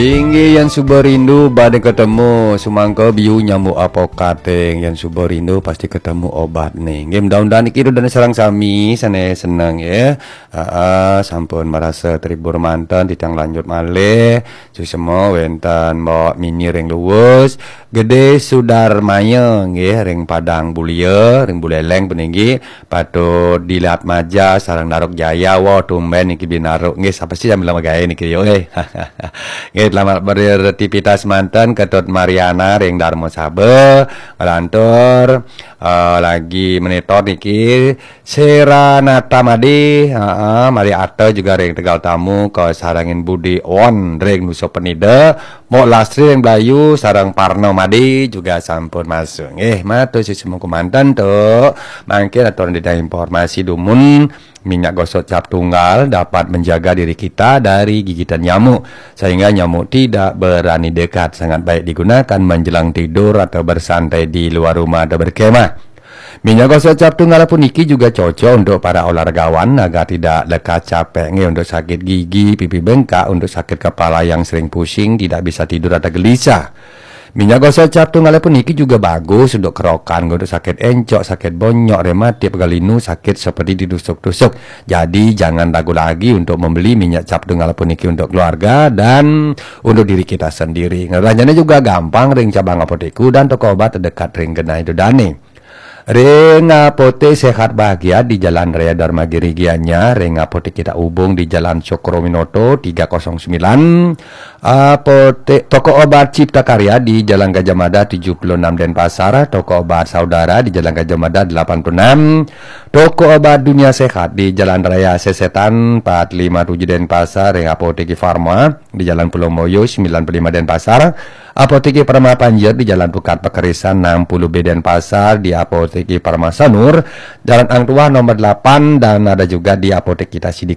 Tinggi yang suberindu badai ketemu sumangka biu nyamuk apokating yang suberindu pasti ketemu obat nih. Game daun-daun iki dan serang sami sana seneng ya. Sampun merasa terhibur mantan titang lanjut malih. Susemo wenten bawa mini ring luwes gede sudar mayeng ya ring padang bulia ring buleleng peninggi patut dilihat maja sarang narok jaya wo tumben iki binarok nggih apa sih sambil lama gaya niki yo selamat beraktivitas mantan Ketut Mariana ring Darmo Sabe ngelantur lagi menitor niki Seranata Madi Mari Ate juga ring Tegal Tamu ke sarangin Budi On ring Nusa Penida Mok Lastri ring Blayu sarang Parno Madi juga sampun masuk matu si semua mantan tuh mangkir atau ada informasi dumun minyak gosok cap tunggal dapat menjaga diri kita dari gigitan nyamuk sehingga nyamuk tidak berani dekat. Sangat baik digunakan menjelang tidur atau bersantai di luar rumah atau berkemah. Minyak gosok cap tunggal pun iki juga cocok untuk para olahragawan agar tidak lekat capek untuk sakit gigi, pipi bengkak, untuk sakit kepala yang sering pusing, tidak bisa tidur atau gelisah. Minyak gosok cap tunggal pun iki juga bagus untuk kerokan, untuk sakit encok, sakit bonyok, rematik, pegalinu, sakit seperti ditusuk-tusuk. Jadi jangan ragu lagi untuk membeli minyak cap tunggal pun iki untuk keluarga dan untuk diri kita sendiri. Ngeranjanya juga gampang ring cabang apotekku dan toko obat terdekat ring Genai Dodane. Ring apotek sehat bahagia di Jalan Raya Dharma Giri Gianyar. Ring apotek kita hubung di Jalan Cokroaminoto 309. Apotek toko obat Cipta Karya di Jalan Gajah Mada 76 Denpasar. Toko obat Saudara di Jalan Gajah Mada 86. Toko obat Dunia Sehat di Jalan Raya Sesetan 457 Denpasar. Ring apotek Farma di Jalan Pulau Moyo 95 Denpasar. Apotek Perma Panjer di Jalan Pukat Pekerisan 60B Denpasar. Di Apotek Parma Sanur Jalan Angtua nomor 8 dan ada juga di apotek kita Sidik